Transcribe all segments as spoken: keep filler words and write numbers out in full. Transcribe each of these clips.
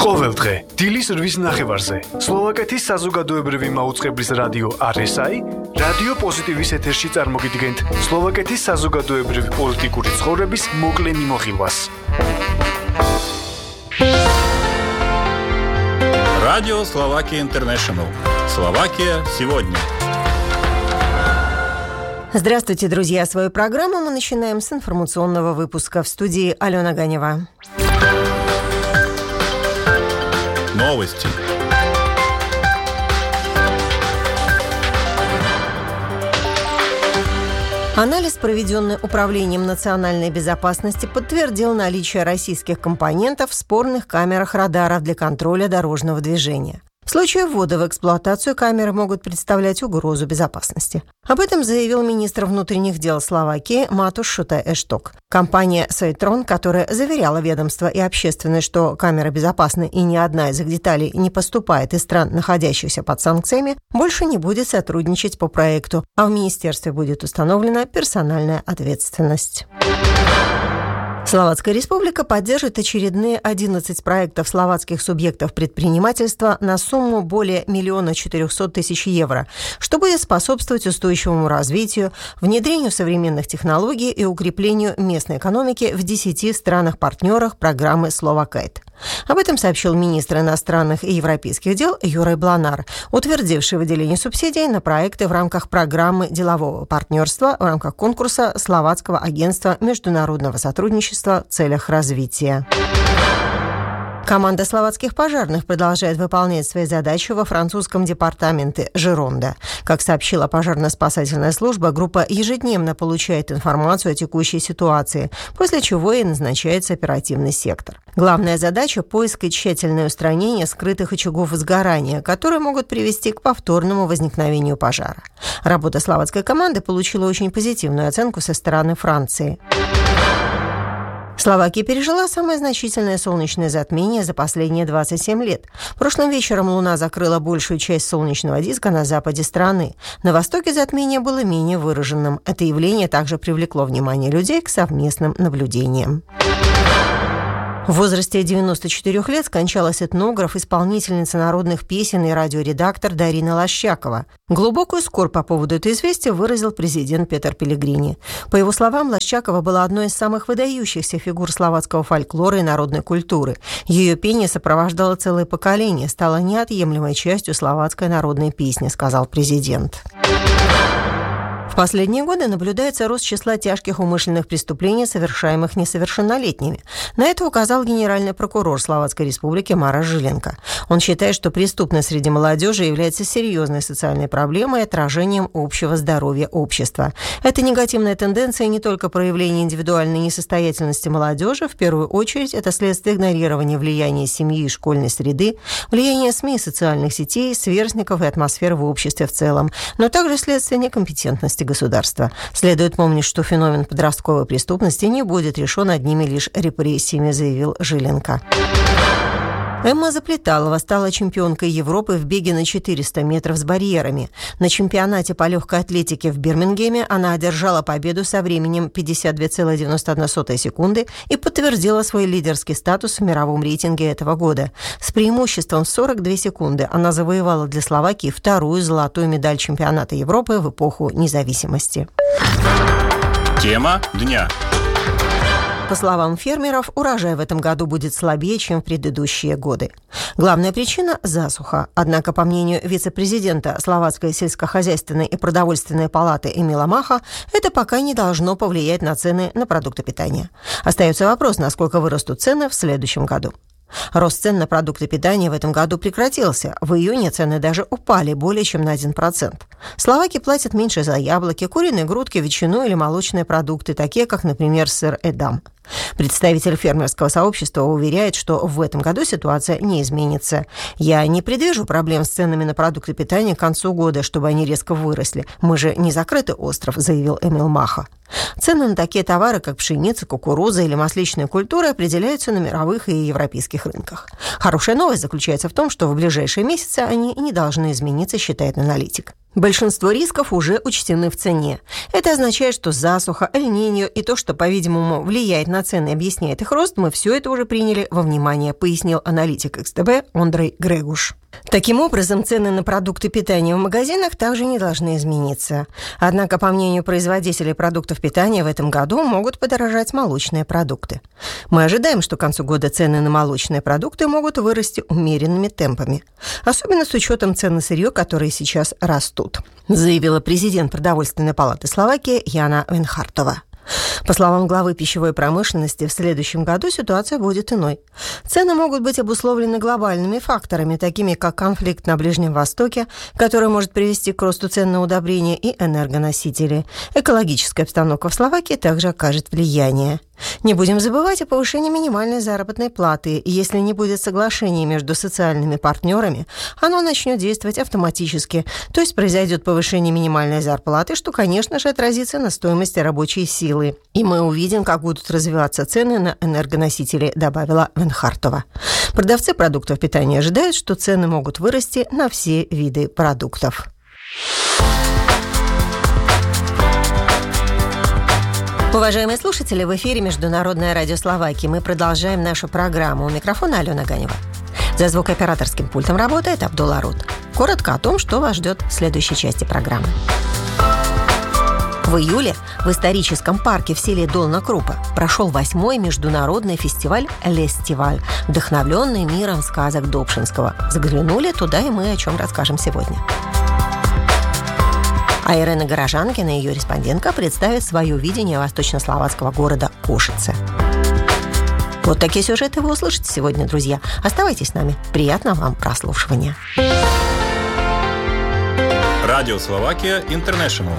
ყოველდღე დილის რვის ნახევარზე სლოვაკეთის საზოგადოებრივი მაუწყებლის რადიო არ ეს აი რადიო პოზიტივის ეთერში წარმოგიდგენთ სლოვაკეთის საზოგადოებრივი პოლიტიკური ცხოვრების მოკლე მიმოხილვას. Радио Словакия Интернешнл. Словакия сегодня. Здравствуйте, друзья! Свою программу мы начинаем с информационного выпуска. В студии Алена Ганева. Новости. Анализ, проведенный Управлением национальной безопасности, подтвердил наличие российских компонентов в спорных камерах радаров для контроля дорожного движения. В случае ввода в эксплуатацию камеры могут представлять угрозу безопасности. Об этом заявил министр внутренних дел Словакии Матуш Шутай-Эшток. Компания Сейтрон, которая заверяла ведомство и общественность, что камеры безопасны и ни одна из их деталей не поступает из стран, находящихся под санкциями, больше не будет сотрудничать по проекту, а в министерстве будет установлена персональная ответственность. Словацкая республика поддержит очередные одиннадцать проектов словацких субъектов предпринимательства на сумму более миллиона четырехсот тысяч евро, что будет способствовать устойчивому развитию, внедрению современных технологий и укреплению местной экономики в десяти странах-партнерах программы «Словакайт». Об этом сообщил министр иностранных и европейских дел Юрай Бланар, утвердивший выделение субсидий на проекты в рамках программы делового партнерства в рамках конкурса Словацкого агентства международного сотрудничества в целях развития. Команда словацких пожарных продолжает выполнять свои задачи во французском департаменте Жеронда. Как сообщила пожарно-спасательная служба, группа ежедневно получает информацию о текущей ситуации, после чего и назначается оперативный сектор. Главная задача – поиск и тщательное устранение скрытых очагов возгорания, которые могут привести к повторному возникновению пожара. Работа словацкой команды получила очень позитивную оценку со стороны Франции. Словакия пережила самое значительное солнечное затмение за последние двадцать семь лет. Прошлым вечером Луна закрыла большую часть солнечного диска на западе страны. На востоке затмение было менее выраженным. Это явление также привлекло внимание людей к совместным наблюдениям. В возрасте девяноста четырёх лет скончалась этнограф, исполнительница народных песен и радиоредактор Дарина Лощакова. Глубокую скорбь по поводу этого известия выразил президент Петер Пелегрини. По его словам, Лощакова была одной из самых выдающихся фигур словацкого фольклора и народной культуры. Ее пение сопровождало целое поколение, стало неотъемлемой частью словацкой народной песни, сказал президент. В последние годы наблюдается рост числа тяжких умышленных преступлений, совершаемых несовершеннолетними. На это указал генеральный прокурор Словацкой Республики Мараш Жиленко. Он считает, что преступность среди молодежи является серьезной социальной проблемой и отражением общего здоровья общества. Эта негативная тенденция не только проявление индивидуальной несостоятельности молодежи, в первую очередь это следствие игнорирования влияния семьи и школьной среды, влияния СМИ и социальных сетей, сверстников и атмосферы в обществе в целом, но также следствие некомпетентности государства. Следует помнить, что феномен подростковой преступности не будет решен одними лишь репрессиями, заявил Жиленко. Эмма Заплеталова стала чемпионкой Европы в беге на четыреста метров с барьерами. На чемпионате по легкой атлетике в Бирмингеме она одержала победу со временем пятьдесят две целых девяносто одна сотая секунды и подтвердила свой лидерский статус в мировом рейтинге этого года. С преимуществом в сорок две секунды она завоевала для Словакии вторую золотую медаль чемпионата Европы в эпоху независимости. Тема дня. По словам фермеров, урожай в этом году будет слабее, чем в предыдущие годы. Главная причина – засуха. Однако, по мнению вице-президента Словацкой сельскохозяйственной и продовольственной палаты Эмила Маха, это пока не должно повлиять на цены на продукты питания. Остается вопрос, насколько вырастут цены в следующем году. Рост цен на продукты питания в этом году прекратился. В июне цены даже упали более чем на один процент. Словаки платят меньше за яблоки, куриные грудки, ветчину или молочные продукты, такие как, например, сыр Эдам. Представитель фермерского сообщества уверяет, что в этом году ситуация не изменится. «Я не предвижу проблем с ценами на продукты питания к концу года, чтобы они резко выросли. Мы же не закрытый остров», — заявил Эмил Маха. Цены на такие товары, как пшеница, кукуруза или масличные культуры, определяются на мировых и европейских рынках. Хорошая новость заключается в том, что в ближайшие месяцы они не должны измениться, считает аналитик. Большинство рисков уже учтены в цене. Это означает, что засуха, Эль-Ниньо и то, что, по-видимому, влияет на цены и объясняет их рост, мы все это уже приняли во внимание, пояснил аналитик икс тэ бэ Ондрей Грегуш. Таким образом, цены на продукты питания в магазинах также не должны измениться. Однако, по мнению производителей продуктов питания, в этом году могут подорожать молочные продукты. Мы ожидаем, что к концу года цены на молочные продукты могут вырасти умеренными темпами. Особенно с учетом цен на сырье, которые сейчас растут, заявила президент Продовольственной палаты Словакии Яна Венхартова. По словам главы пищевой промышленности, в следующем году ситуация будет иной. Цены могут быть обусловлены глобальными факторами, такими как конфликт на Ближнем Востоке, который может привести к росту цен на удобрения и энергоносители. Экологическая обстановка в Словакии также окажет влияние. Не будем забывать о повышении минимальной заработной платы, и если не будет соглашения между социальными партнерами, оно начнет действовать автоматически, то есть произойдет повышение минимальной зарплаты, что, конечно же, отразится на стоимости рабочей силы. И мы увидим, как будут развиваться цены на энергоносители, добавила Венхартова. Продавцы продуктов питания ожидают, что цены могут вырасти на все виды продуктов. Уважаемые слушатели, в эфире Международное радио Словакии. Мы продолжаем нашу программу. У микрофона Алена Ганева. За звукооператорским пультом работает Абдулла Рут. Коротко о том, что вас ждет в следующей части программы. В июле в историческом парке в селе Долна Крупа прошел восьмой международный фестиваль «Лестиваль», вдохновленный миром сказок Добшинского. Заглянули туда, и мы о чем расскажем сегодня. А Ирена Горожанкина и ее респондентка представят свое видение восточнословацкого города Кошице. Вот такие сюжеты вы услышите сегодня, друзья. Оставайтесь с нами. Приятного вам прослушивания. Радио Словакия Интернешнл.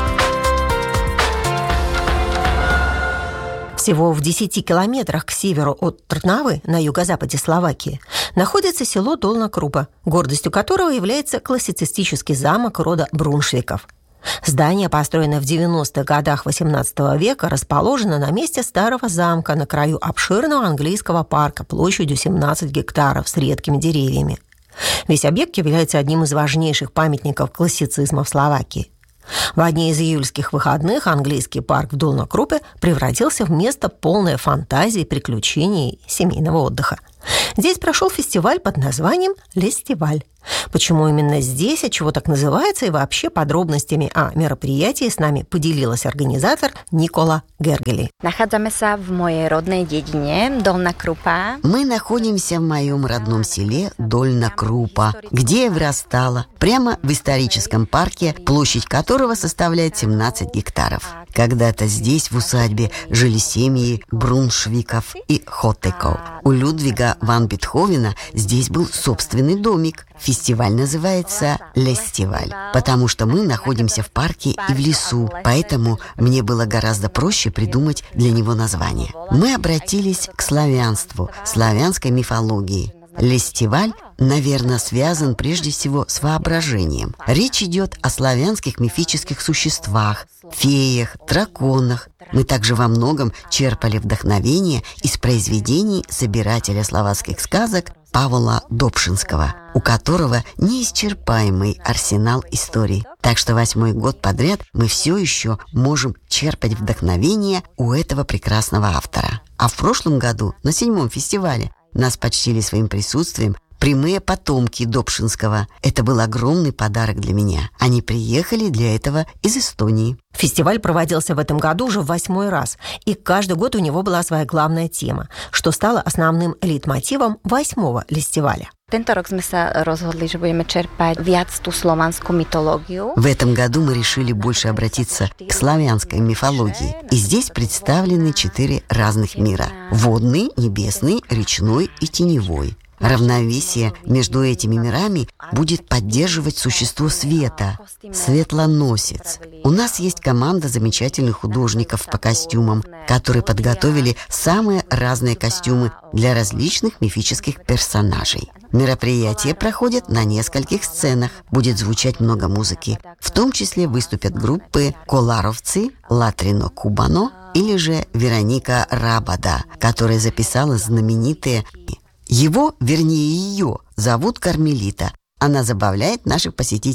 Всего в десяти километрах к северу от Трнавы, на юго-западе Словакии, находится село Долна Крупа, гордостью которого является классицистический замок рода Бруншвиков. Здание, построенное в девяностых годах восемнадцатого века, расположено на месте старого замка на краю обширного английского парка площадью семнадцать гектаров с редкими деревьями. Весь объект является одним из важнейших памятников классицизма в Словакии. В одни из июльских выходных английский парк в Долна Крупе превратился в место полное фантазии, приключений и семейного отдыха. Здесь прошел фестиваль под названием «Лестиваль». Почему именно здесь, от чего так называется, и вообще подробностями о мероприятии с нами поделилась организатор Никола Гергели. Nachádzame в моей родной дедине Долна Крупа. Мы находимся в моем родном селе Дольна Крупа, где я вырастала, прямо в историческом парке, площадь которого составляет семнадцать гектаров. Когда-то здесь, в усадьбе, жили семьи Бруншвиков и Хотеков. У Людвига ван Бетховена здесь был собственный домик. Фестиваль называется «Лестиваль», потому что мы находимся в парке и в лесу, поэтому мне было гораздо проще придумать для него название. Мы обратились к славянству, славянской мифологии. Лестиваль, наверное, связан прежде всего с воображением. Речь идет о славянских мифических существах, феях, драконах. Мы также во многом черпали вдохновение из произведений собирателя словацких сказок Павла Добшинского, у которого неисчерпаемый арсенал историй. Так что восьмой год подряд мы все еще можем черпать вдохновение у этого прекрасного автора. А в прошлом году, на седьмом фестивале, нас почтили своим присутствием прямые потомки Добшинского. Это был огромный подарок для меня. Они приехали для этого из Эстонии. Фестиваль проводился в этом году уже в восьмой раз, и каждый год у него была своя главная тема, что стало основным лейтмотивом восьмого лестиваля. Tento rok sme sa rozhodli, že budeme čerpať viac tú slovanskú mytológiu. В этом году мы решили больше обратиться к славянской мифологии. И здесь представлены четыре разных мира: водный, небесный, речной и теневой. Равновесие между этими мирами будет поддерживать существо света – светлоносец. У нас есть команда замечательных художников по костюмам, которые подготовили самые разные костюмы для различных мифических персонажей. Мероприятие проходит на нескольких сценах. Будет звучать много музыки. В том числе выступят группы «Коларовцы», «Латрино Кубано» или же «Вероника Рабада», которая записала знаменитые Его, вернее ее, зовут Кармелита. Она забавляет наших посетителей.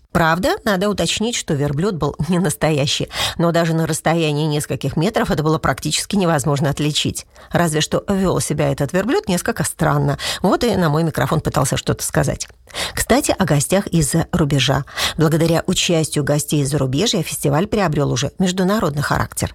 Правда, надо уточнить, что верблюд был не настоящий, но даже на расстоянии нескольких метров это было практически невозможно отличить. Разве что вел себя этот верблюд несколько странно. Вот и на мой микрофон пытался что-то сказать. Кстати, о гостях из-за рубежа. Благодаря участию гостей из зарубежья фестиваль приобрел уже международный характер.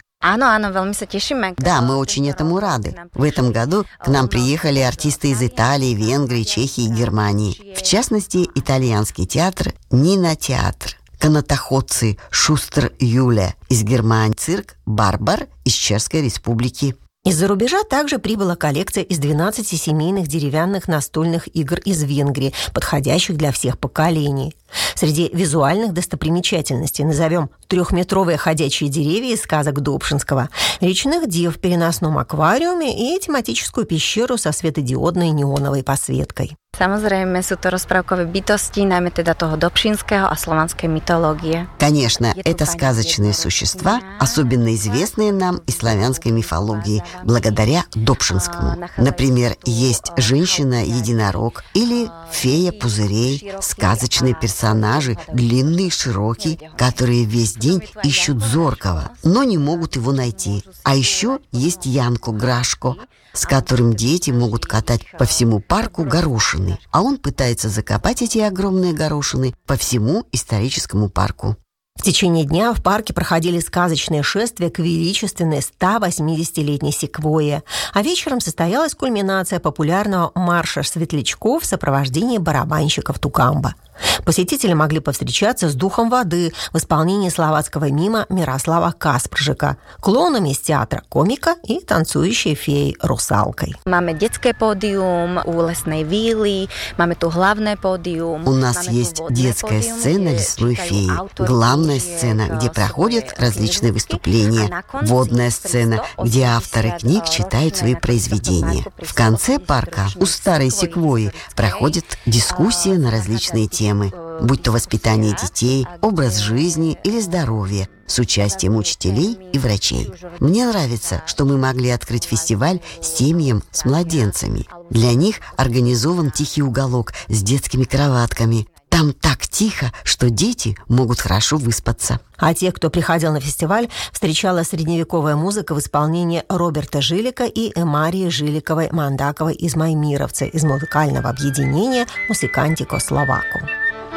Да, мы очень этому рады. В этом году к нам приехали артисты из Италии, Венгрии, Чехии и Германии. В частности, итальянский театр «Нина Театр», канатоходцы Шустер Юля из Германии, цирк «Барбар» из Чешской Республики. Из-за рубежа также прибыла коллекция из двенадцати семейных деревянных настольных игр из Венгрии, подходящих для всех поколений. Среди визуальных достопримечательностей назовем трехметровые ходячие деревья из сказок Добшинского, речных дев в переносном аквариуме и тематическую пещеру со светодиодной неоновой посветкой. Samozrejme sú to rozprávkové bytosti, najmä teda toho dobšinského a slovanskej mytológie. Конечно, это сказочные существа, особенно известные нам из славянской мифологии, благодаря Добшинскому. Например, есть женщина-единорог или фея пузырей, сказочные персонажи, длинные и широкие, которые весь день ищут зоркого, но не могут его найти. А еще есть Янко-Грашко, с которым дети могут катать по всему парку горошины, а он пытается закопать эти огромные горошины по всему историческому парку. В течение дня в парке проходили сказочные шествия к величественной ста восьмидесятилетней секвойе, а вечером состоялась кульминация популярного марша светлячков в сопровождении барабанщиков Тукамба. Посетители могли повстречаться с духом воды в исполнении словацкого мима Мирослава Каспржика, клоунами из театра комика и танцующей феей русалкой. Máme детское pódium у лесной виллы, máme tu главное pódium. У нас есть детская сцена лесной феи, главная сцена, где проходят различные выступления, водная сцена, где авторы книг читают свои произведения. В конце парка у старой секвойи проходят дискуссии на различные темы. темы, будь то воспитание детей, образ жизни или здоровье, с участием учителей и врачей. Мне нравится, что мы могли открыть фестиваль семьям с младенцами. Для них организован тихий уголок с детскими кроватками. Там так тихо, что дети могут хорошо выспаться. А тех, кто приходил на фестиваль, встречала средневековая музыка в исполнении Роберта Жилика и Марии Жиликовой-Мандаковой из Маймировца из музыкального объединения «Музикантико Словако».